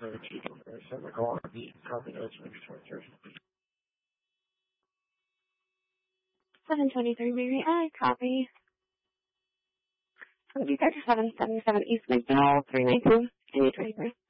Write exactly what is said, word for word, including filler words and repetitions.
seven twenty-three Mary I, copy. It'll be thirty-seven seventy-seven East McDowell, three nine two, eight twenty-three.